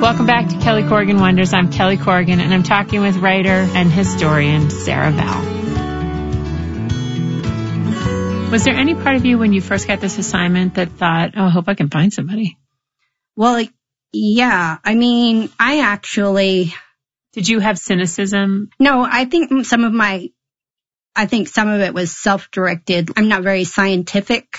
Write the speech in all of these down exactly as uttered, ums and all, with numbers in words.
Welcome back to Kelly Corrigan Wonders. I'm Kelly Corrigan, and I'm talking with writer and historian Sarah Vowell. Was there any part of you when you first got this assignment that thought, oh, I hope I can find somebody? Well, yeah. I mean, I actually... Did you have cynicism? No, I think some of my... I think some of it was self-directed. I'm not very scientific,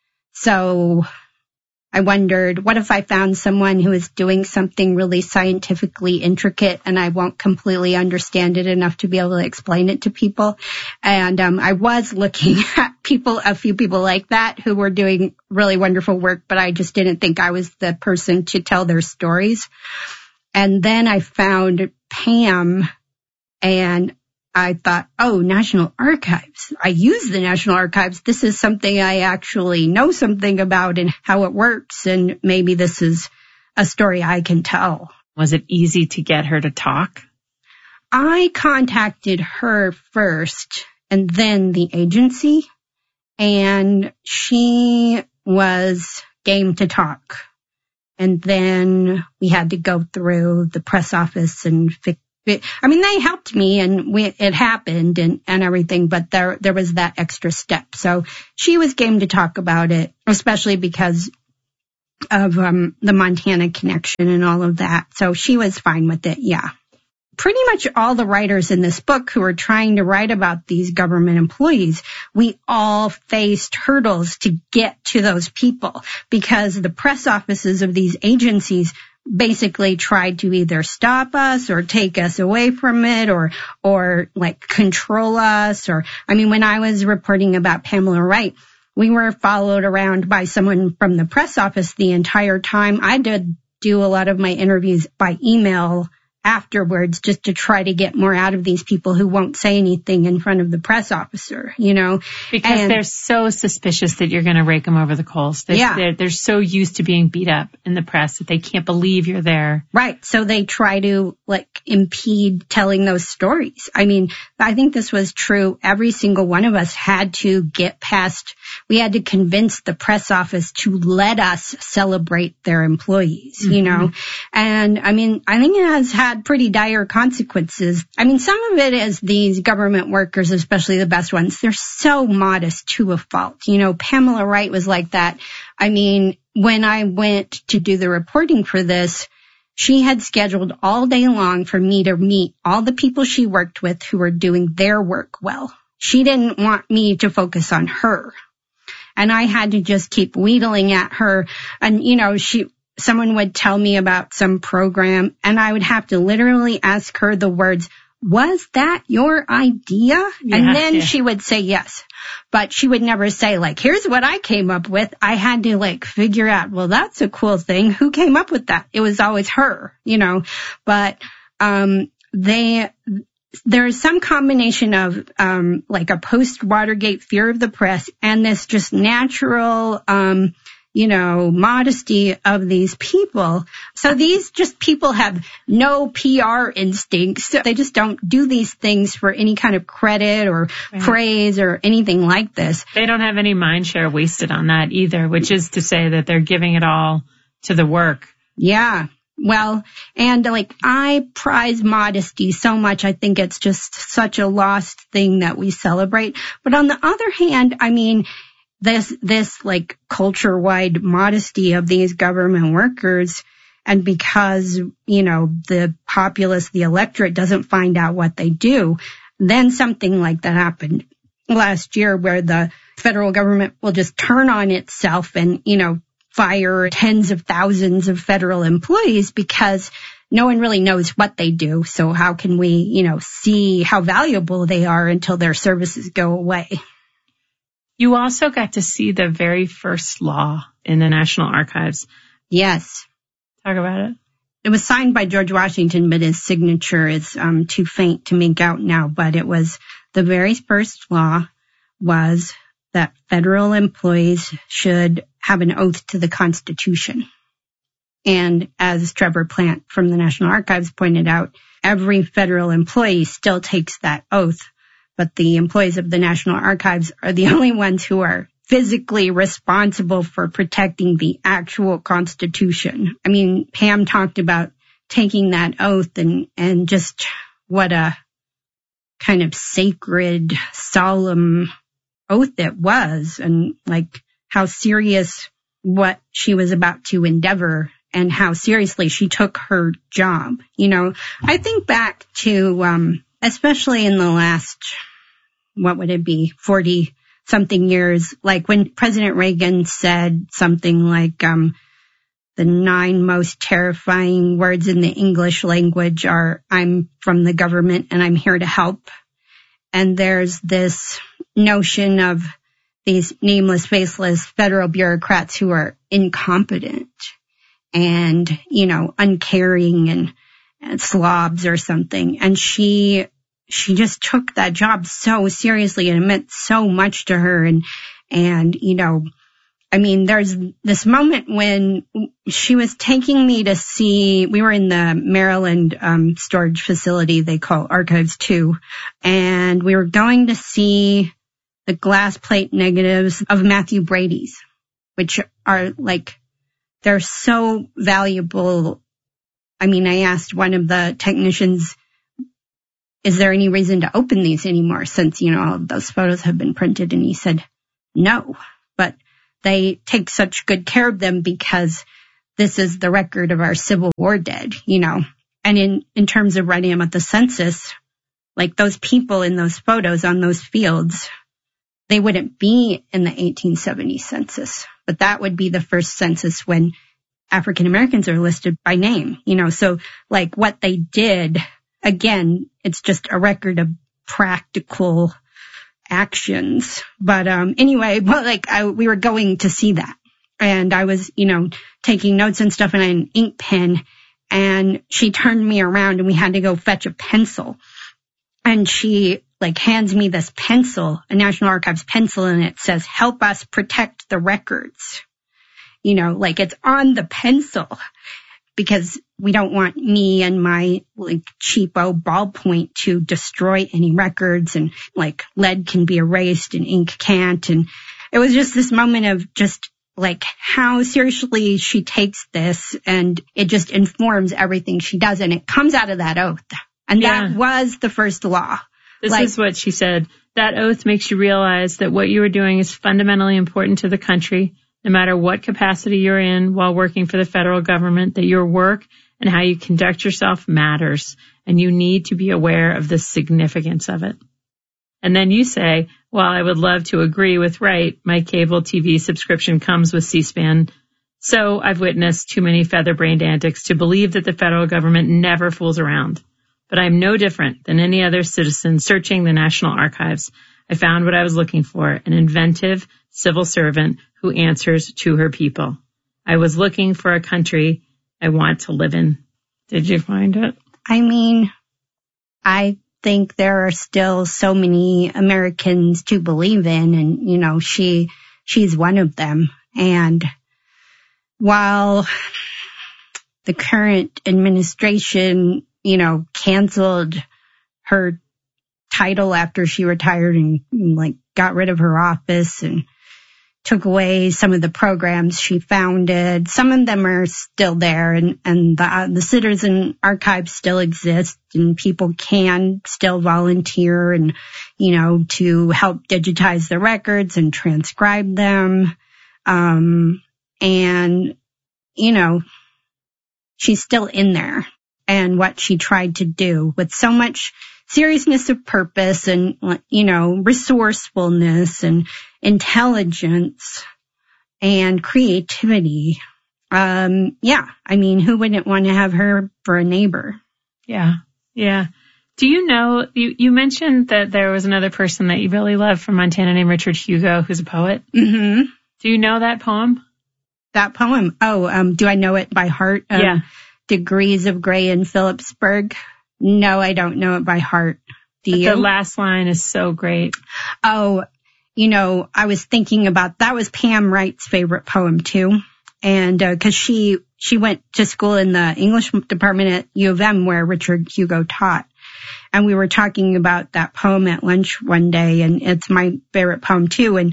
so I wondered, what if I found someone who is doing something really scientifically intricate and I won't completely understand it enough to be able to explain it to people? And um, I was looking at people, a few people like that who were doing really wonderful work, but I just didn't think I was the person to tell their stories. And then I found Pam, and I thought, oh, National Archives. I use the National Archives. This is something I actually know something about and how it works. And maybe this is a story I can tell. Was it easy to get her to talk? I contacted her first and then the agency, and she was game to talk. And then we had to go through the press office and fix I mean, they helped me, and we, it happened and, and everything, but there, there was that extra step. So she was game to talk about it, especially because of, um, the Montana connection and all of that. So she was fine with it. Yeah. Pretty much all the writers in this book who are trying to write about these government employees, we all faced hurdles to get to those people because the press offices of these agencies basically tried to either stop us or take us away from it or, or like control us. Or, I mean, when I was reporting about Pamela Wright, we were followed around by someone from the press office the entire time. I did do a lot of my interviews by email afterwards just to try to get more out of these people who won't say anything in front of the press officer, you know. Because and, they're so suspicious that you're going to rake them over the coals. They're, yeah. They're, they're so used to being beat up in the press that they can't believe you're there. Right. So they try to, like, impede telling those stories. I mean, I think this was true. Every single one of us had to get past, we had to convince the press office to let us celebrate their employees, mm-hmm. you know. And, I mean, I think it has had pretty dire consequences. I mean, some of it is these government workers, especially the best ones, they're so modest to a fault. You know, Pamela Wright was like that. I mean, when I went to do the reporting for this, she had scheduled all day long for me to meet all the people she worked with who were doing their work well. She didn't want me to focus on her. And I had to just keep wheedling at her. And, you know, she... someone would tell me about some program, and I would have to literally ask her the words, was that your idea? Yeah, and then yeah. she would say yes. But she would never say, like, here's what I came up with. I had to, like, figure out, well, that's a cool thing. Who came up with that? It was always her, you know. But um they... there's some combination of, um like, a post-Watergate fear of the press and this just natural... um you know, modesty of these people. So these just people have no P R instincts. They just don't do these things for any kind of credit or right. praise or anything like this. They don't have any mind share wasted on that either, which is to say that they're giving it all to the work. Yeah. Well, and like I prize modesty so much. I think it's just such a lost thing that we celebrate. But on the other hand, I mean, This, this like culture-wide modesty of these government workers, and because, you know, the populace, the electorate doesn't find out what they do, then something like that happened last year where the federal government will just turn on itself and, you know, fire tens of thousands of federal employees because no one really knows what they do. So how can we, you know, see how valuable they are until their services go away? You also got to see the very first law in the National Archives. Yes. Talk about it. It was signed by George Washington, but his signature is um, too faint to make out now. But it was the very first law was that federal employees should have an oath to the Constitution. And as Trevor Plant from the National Archives pointed out, every federal employee still takes that oath. But the employees of the National Archives are the only ones who are physically responsible for protecting the actual Constitution. I mean, Pam talked about taking that oath and, and just what a kind of sacred, solemn oath it was, and like how serious what she was about to endeavor and how seriously she took her job. You know, I think back to, um, especially in the last, what would it be, forty something years, like when President Reagan said something like, um, the nine most terrifying words in the English language are, I'm from the government and I'm here to help. And there's this notion of these nameless, faceless federal bureaucrats who are incompetent and, you know, uncaring and, and slobs or something. And she, she just took that job so seriously, and it meant so much to her. And, and, you know, I mean, there's this moment when she was taking me to see, we were in the Maryland um, storage facility they call Archives two, and we were going to see the glass plate negatives of Matthew Brady's, which are like, they're so valuable. I mean, I asked one of the technicians, is there any reason to open these anymore since, you know, all of those photos have been printed? And he said, no, but they take such good care of them because this is the record of our Civil War dead, you know. And in, in terms of writing about the census, like those people in those photos on those fields, they wouldn't be in the eighteen seventy census, but that would be the first census when African Americans are listed by name, you know. So like what they did, again, it's just a record of practical actions. But um anyway, well, like I, we were going to see that, and I was, you know, taking notes and stuff, and I had an ink pen, and she turned me around and we had to go fetch a pencil, and she like hands me this pencil, a National Archives pencil, and it says, help us protect the records. You know, like it's on the pencil because we don't want me and my like cheapo ballpoint to destroy any records, and like lead can be erased and ink can't. And it was just this moment of just like how seriously she takes this, and it just informs everything she does, and it comes out of that oath. And yeah. That was the first law. This like, is what she said. That oath makes you realize that what you are doing is fundamentally important to the country, no matter what capacity you're in while working for the federal government, that your work and how you conduct yourself matters, and you need to be aware of the significance of it. And then you say, well, I would love to agree with Wright. My cable T V subscription comes with C-SPAN, so I've witnessed too many feather-brained antics to believe that the federal government never fools around. But I'm no different than any other citizen searching the National Archives. I found what I was looking for, an inventive civil servant who answers to her people. I was looking for a country I want to live in. Did you find it? I mean, I think there are still so many Americans to believe in, and, you know, she, she's one of them. And while the current administration, you know, canceled her title after she retired and like got rid of her office and took away some of the programs she founded. Some of them are still there, and, and the, uh, the Citizen Archive still exists, and people can still volunteer and, you know, to help digitize the records and transcribe them. Um, and, you know, she's still in there. And what she tried to do with so much seriousness of purpose and, you know, resourcefulness and intelligence and creativity. Um, yeah, I mean, who wouldn't want to have her for a neighbor? Yeah, yeah. Do you know, you, you mentioned that there was another person that you really love from Montana named Richard Hugo, who's a poet. Mm-hmm. Do you know that poem? That poem? Oh, um, do I know it by heart? Um, yeah. Degrees of Gray in Phillipsburg. No, I don't know it by heart. Do you? The last line is so great. Oh, you know, I was thinking about, that was Pam Wright's favorite poem too. And, uh, cause she, she went to school in the English department at U of M where Richard Hugo taught. And we were talking about that poem at lunch one day, and it's my favorite poem too. And,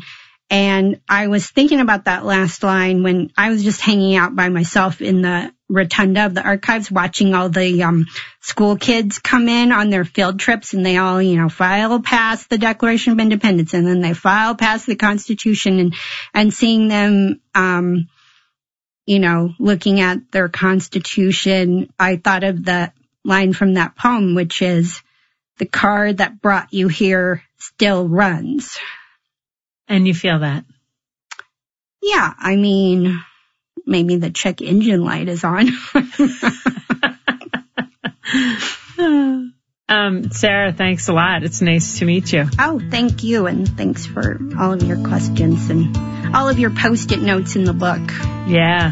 And I was thinking about that last line when I was just hanging out by myself in the rotunda of the archives, watching all the um, school kids come in on their field trips, and they all, you know, file past the Declaration of Independence, and then they file past the Constitution, and, and seeing them, um, you know, looking at their Constitution. I thought of the line from that poem, which is, "The car that brought you here still runs." And you feel that? Yeah, I mean, maybe the check engine light is on. um, Sarah, thanks a lot. It's nice to meet you. Oh, thank you. And thanks for all of your questions and all of your Post-it notes in the book. Yeah.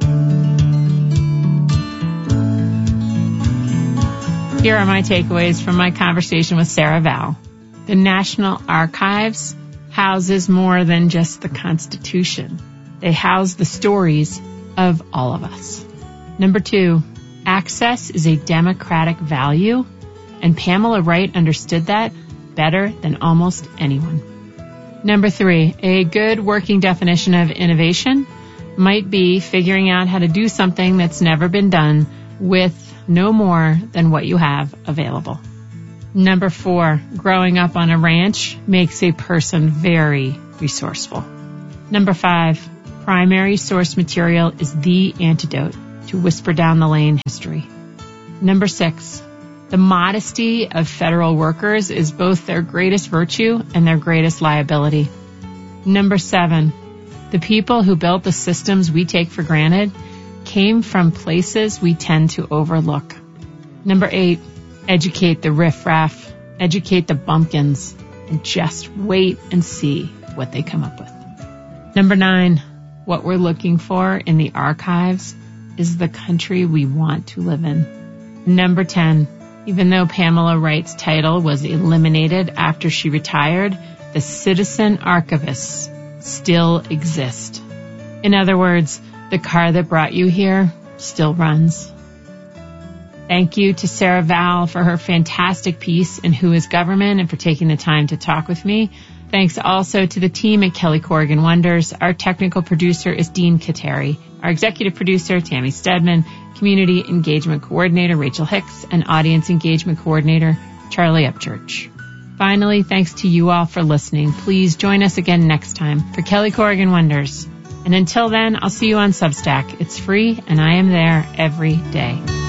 Here are my takeaways from my conversation with Sarah Vowell. The National Archives houses more than just the Constitution. They house the stories of all of us. Number two, access is a democratic value, and Pamela Wright understood that better than almost anyone. Number three, a good working definition of innovation might be figuring out how to do something that's never been done with no more than what you have available. Number four, growing up on a ranch makes a person very resourceful. Number five, primary source material is the antidote to whisper down the lane history. Number six, the modesty of federal workers is both their greatest virtue and their greatest liability. Number seven, the people who built the systems we take for granted came from places we tend to overlook. Number eight, educate the riffraff, educate the bumpkins, and just wait and see what they come up with. Number nine, what we're looking for in the archives is the country we want to live in. Number ten, even though Pamela Wright's title was eliminated after she retired, the citizen archivists still exist. In other words, the car that brought you here still runs. Thank you to Sarah Vowell for her fantastic piece in Who is Government and for taking the time to talk with me. Thanks also to the team at Kelly Corrigan Wonders. Our technical producer is Dean Kateri. Our executive producer, Tammy Stedman. Community engagement coordinator, Rachel Hicks. And audience engagement coordinator, Charlie Upchurch. Finally, thanks to you all for listening. Please join us again next time for Kelly Corrigan Wonders. And until then, I'll see you on Substack. It's free, and I am there every day.